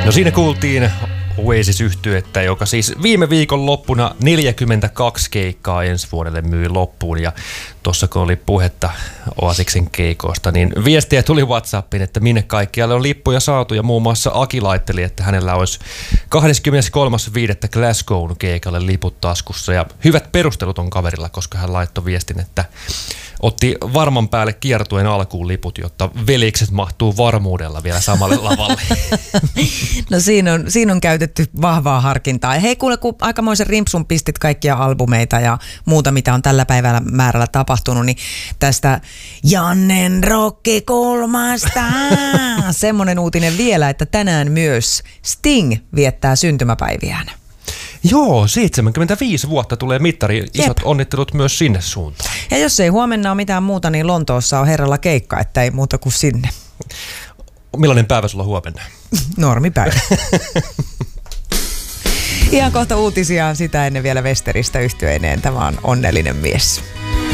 No siinä kuultiin Oasis-yhtyettä, joka siis viime viikon loppuna 42 keikkaa ensi vuodelle myi loppuun. Ja tuossa kun oli puhetta Oasisin keikoista, niin viestiä tuli WhatsAppiin, että minne kaikkialle on lippuja saatu. Ja muun muassa Aki laitteli, että hänellä olisi 23.5. Glasgown keikalle liput taskussa. Ja hyvät perustelut on kaverilla, koska hän laittoi viestin, että otti varman päälle kiertueen alkuun liput, jotta velikset mahtuu varmuudella vielä samalle lavalle. No siinä on käytetty vahvaa harkintaa. Ja hei kuule, kun aikamoisen rimpsun pistit kaikkia albumeita ja muuta, mitä on tällä päivällä määrällä tapahtunut, niin tästä Jannen Rokki kulmasta semmoinen uutinen vielä, että tänään myös Sting viettää syntymäpäiviään. Joo, 75 vuotta tulee mittari. Isot onnittelut myös sinne suuntaan. Ja jos ei huomenna ole mitään muuta, niin Lontoossa on herralla keikka, että ei muuta kuin sinne. Millainen päivä sulla huomenna? Normipäivä. Ihan kohta uutisia sitä ennen vielä Westeristä yhtyeineen. Tämä on Onnellinen mies.